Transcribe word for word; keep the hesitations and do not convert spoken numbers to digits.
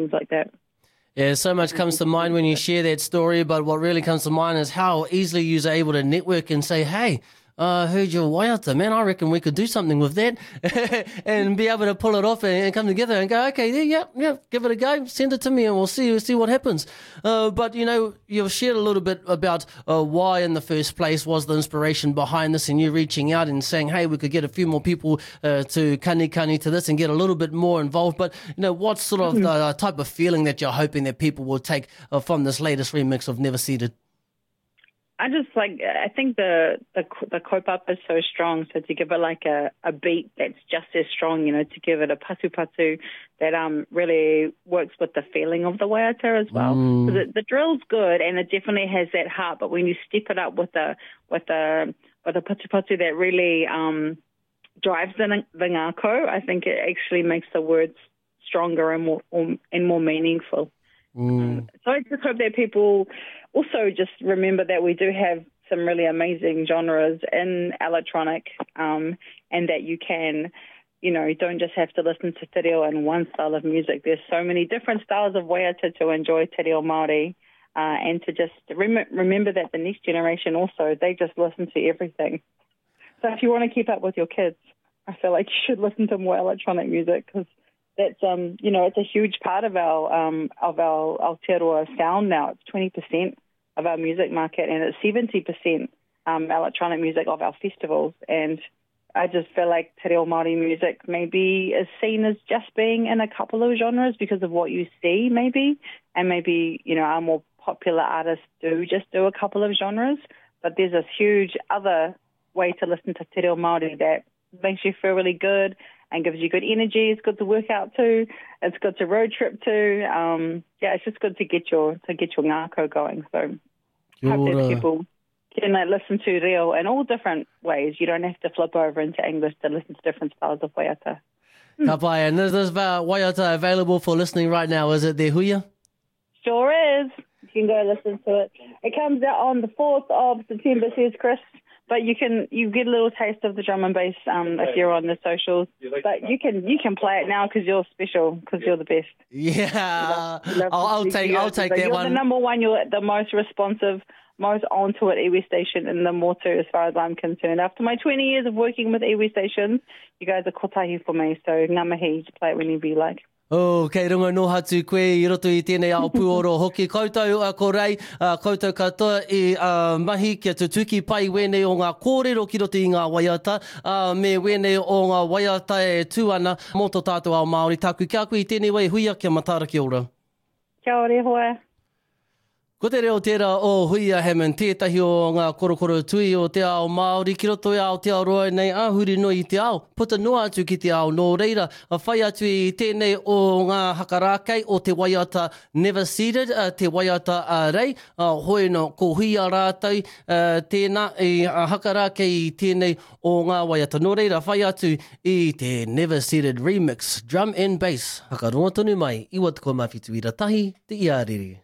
things like that. Yeah, so much comes to mind when you share that story, but what really comes to mind is how easily you're able to network and say, hey, I uh, heard your waiata, man, I reckon we could do something with that and be able to pull it off and, and come together and go, okay, yeah, yeah, yeah, give it a go, send it to me and we'll see see what happens. Uh, but, you know, you've shared a little bit about uh, why in the first place was the inspiration behind this and you reaching out and saying, hey, we could get a few more people uh, to kani kani to this and get a little bit more involved. But, you know, what sort of mm-hmm. the type of feeling that you're hoping that people will take uh, from this latest remix of Never Seated? I just like, I think the, the the kaupapa is so strong, so to give it like a, a beat that's just as strong, you know, to give it a patu patu that um really works with the feeling of the waiata as well. Mm. So the, the drill's good and it definitely has that heart, but when you step it up with a with a with a patu patu that really um drives the, the ngako, I think it actually makes the words stronger and more and more meaningful. Mm. Um, so I just hope that people also just remember that we do have some really amazing genres in electronic, um, and that you can, you know, you don't just have to listen to te reo and one style of music. There's so many different styles of waiata to enjoy te reo Māori, uh, and to just rem- remember that the next generation also, they just listen to everything. So if you want to keep up with your kids, I feel like you should listen to more electronic music because that's, um, you know, it's a huge part of our um, of our Aotearoa sound now. It's twenty percent of our music market, and it's seventy percent um, electronic music of our festivals. And I just feel like te reo Māori music maybe is seen as just being in a couple of genres because of what you see, maybe, and maybe, you know, our more popular artists do just do a couple of genres. But there's a huge other way to listen to te reo Māori that makes you feel really good and gives you good energy. It's good to work out to. It's good to road trip to. Um, yeah, it's just good to get your to get your ngako going. So I hope that people can uh, listen to reo in all different ways. You don't have to flip over into English to listen to different styles of waiata. Mm. Ka pai, and is this uh, waiata available for listening right now? Is it there, Huia? Sure is. You can go listen to it. It comes out on the fourth of September, says Chris. But you can you get a little taste of the drum and bass um, if you're on the socials. But you can you can play it now because you're special, because you're the best. Yeah, you love, you love I'll, I'll take I'll take that you're one. You're the number one. You're the most responsive, most onto it iwi station in the motu, as far as I'm concerned. After my twenty years of working with iwi stations, you guys are kotahi for me. So ngā mihi, play it whenever you like. Oh, kei runga no hatu koe I roto I tēnei ao puoro hoki. Koutou a ko rei, uh, koutou katoa I uh, mahi kia tutuki pai wene o ngā kōrero ki roto I ngā waiata, uh, me wene o ngā waiata e tūana mō tō tātou ao Māori. Tāku kia koe I tēnei wei Huia, kia matara ki ora. Kia ore hoa. Ko te reo tērā o Huia Hammond, tētahi o ngā korokoro tui o te ao Māori, ki roto I Aotearoa nei ahuri no I te ao, puta noa atu ki te ao nō reira, a whai atu I tēnei o ngā hakarākei o te waiata Never Seated, uh, te waiata uh, rei, uh, hoi no ko Huia rātou, uh, tēnā I uh, hakarākei I tēnei o ngā waiata. Nō reira, whai atu I te Never Seated remix, drum and bass, hakaroa tonu mai, iwa te ko mawhitu I ratahi, te Iariri.